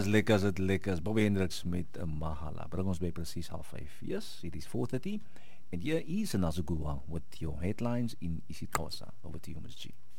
is dit lekker. Bobby Hendricks met Mahala. Bring ons by presies 4:30. Yes, it is 4:30. And here is Nazugua with your headlines in isiXhosa. Over to you, Ms. G.